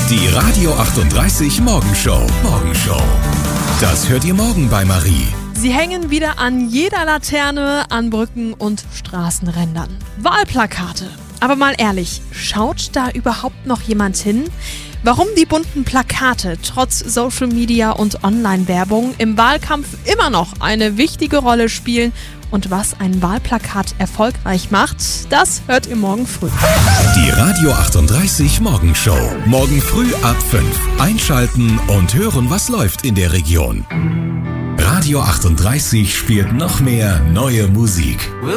Die Radio 38 Morgenshow. Das hört ihr morgen bei Marie. Sie hängen wieder an jeder Laterne, an Brücken und Straßenrändern. Wahlplakate. Aber mal ehrlich, schaut da überhaupt noch jemand hin? Warum die bunten Plakate trotz Social Media und Online-Werbung im Wahlkampf immer noch eine wichtige Rolle spielen und was ein Wahlplakat erfolgreich macht, das hört ihr morgen früh. Die Radio 38 Morgenshow. Morgen früh ab 5. Einschalten und hören, was läuft in der Region. Radio 38 spielt noch mehr neue Musik.